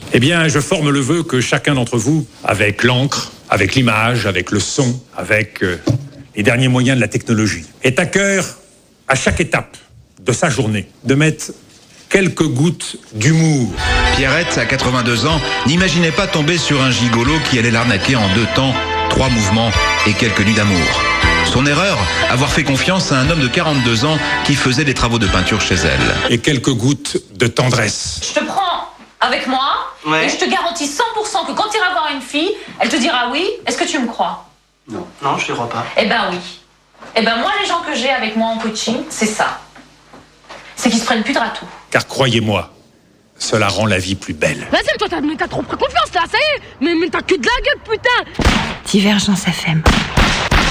Eh bien, je forme le vœu que chacun d'entre vous, avec l'encre, avec l'image, avec le son, avec les derniers moyens de la technologie, ait à cœur, à chaque étape de sa journée, de mettre quelques gouttes d'humour. Pierrette, à 82 ans, n'imaginait pas tomber sur un gigolo qui allait l'arnaquer en 2 temps, 3 mouvements et quelques nuits d'amour. Son erreur, avoir fait confiance à un homme de 42 ans qui faisait des travaux de peinture chez elle. Et quelques gouttes de tendresse. Je te prends avec moi et je te garantis 100% que quand tu iras voir une fille, elle te dira oui. Est-ce que tu me crois? Non, je ne crois pas. Eh ben oui. Eh ben moi, les gens que j'ai avec moi en coaching, c'est ça. C'est qu'ils se prennent plus de ratou. Car croyez-moi, cela rend la vie plus belle. Vas-y, toi, t'as trop pris confiance là, ça y est. Mais t'as que de la gueule, putain. Divergence FM.